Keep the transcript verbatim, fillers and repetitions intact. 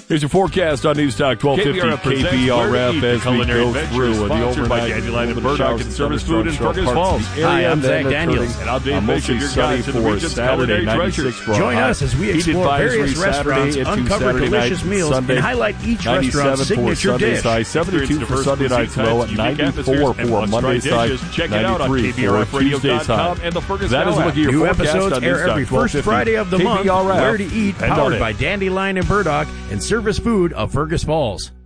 Here's your forecast on News Talk twelve fifty K B R F as we go through the overnight Dandelion and Burdock and Service Food in Fergus Falls. Hi, I'm Zach Daniels. And I'm Dave mostly Bishop, your sunny guide to the for region's Saturday, culinary ninety-six treasures. for a Join high. us as we Heat explore advisory various restaurants, Saturday into uncover Saturday delicious night, meals, Sunday, and highlight each restaurant's ninety-seven for signature Sunday's dish. high, seventy-two for Sunday night's low, at ninety-four for Monday's high, Check it out on ninety-three K B R F for radio Tuesday's dot high. com and the Fergus That is Now a look app. at your New forecast episodes on air News Talk every first twelve fifty Friday of the K month. B R F. Where to eat, And on powered it. by Dandelion and Burdock and Service Food of Fergus Falls.